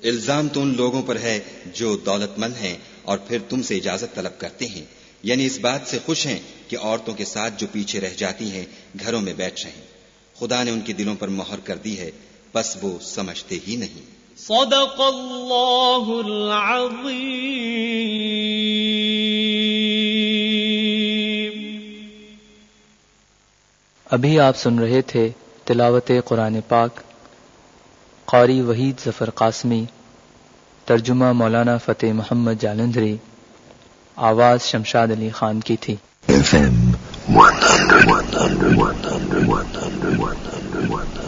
इल्जाम तो उन लोगों पर है जो दौलतमंद हैं और फिर तुमसे इजाजत तलब करते हैं, यानी इस बात से खुश हैं कि औरतों के साथ जो पीछे रह जाती हैं घरों में बैठ रहें। खुदा ने उनके दिलों पर मोहर कर दी है, बस वो समझते ही नहीं। सदक़ल्लाहुल अज़ीम। अभी आप सुन रहे थे तिलावत कुरान पाक, क़ारी वहीद ज़फ़र क़ासमी, तर्जुमा मौलाना फ़तेह मोहम्मद जालंधरी, आवाज़ शमशाद अली खान की थी। FM 100